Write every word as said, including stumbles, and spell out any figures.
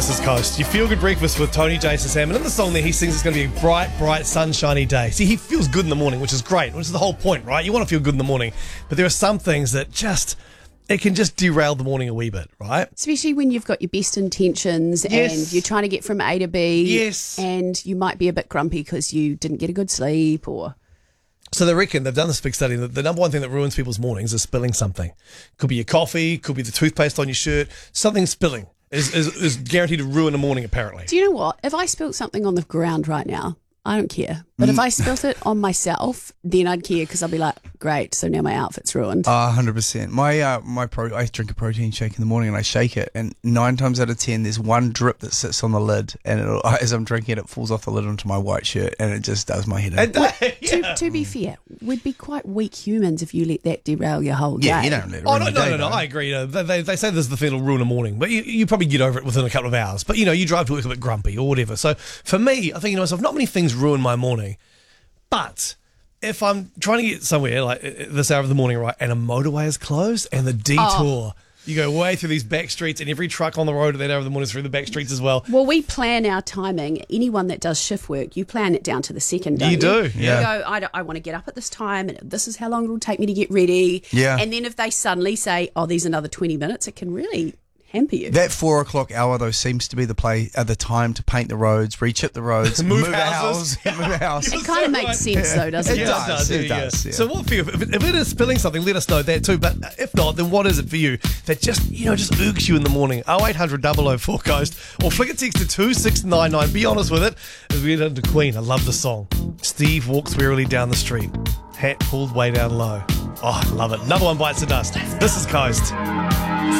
This is Coast. You feel good breakfast with Tony Jason Sam. And in the song there, he sings it's going to be a bright, bright, sunshiny day. See, he feels good in the morning, which is great, which is the whole point, right? You want to feel good in the morning. But there are some things that just, it can just derail the morning a wee bit, right? Especially when you've got your best intentions Yes. and you're trying to get from A to B. Yes. And you might be a bit grumpy because you didn't get a good sleep or... So they reckon, they've done this big study, that the number one thing that ruins people's mornings is spilling something. Could be your coffee, could be the toothpaste on your shirt. Something spilling is, is, is guaranteed to ruin a morning, apparently. Do you know what? If I spilt something on the ground right now, I don't care. But if I spilt it on myself, then I'd care because I'd be like, great, so now my outfit's ruined. A hundred percent. My uh, my pro, I drink a protein shake in the morning and I shake it, and nine times out of ten, there's one drip that sits on the lid, and it'll, as I'm drinking it, it falls off the lid onto my white shirt, and it just does my head in. And, uh, to, yeah. to be fair, we'd be quite weak humans if you let that derail your whole Yeah, day. you don't let it Oh, ruin no, your no, day, no, no, though. I agree. You know, they, they, they say this is the thing that'll ruin a morning, but you, you probably get over it within a couple of hours. But, you know, you drive to work a bit grumpy or whatever. So for me, I think, you know, myself, not many things ruin my morning. But if I'm trying to get somewhere, like uh, this hour of the morning, right, and a motorway is closed and the detour, Oh. you go way through these back streets, and every truck on the road at that hour of the morning is through the back streets as well. Well, we plan our timing. Anyone that does shift work, you plan it down to the second, don't You you? do, yeah. You go, I, don't- I want to get up at this time, and this is how long it'll take me to get ready. Yeah. And then if they suddenly say, oh, there's another twenty minutes, it can really hamper you. That four o'clock hour though seems to be the play, uh, the time to paint the roads, rechip the roads, Move a houses. house, move a house. It kind of so right. makes sense, though, doesn't It it? does. does, it yeah, does, yeah. yeah. So what for you? If it, if it is spilling something, let us know that too. But if not, then what is it for you that just, you know, just oogs you in the morning? oh eight hundred, double oh four Coast, or flick a text to two six nine nine. Be honest with it. As we get into Queen, I love the song. Steve walks wearily down the street, hat pulled way down low. Oh, I love it. Another one bites the dust. This is Coast.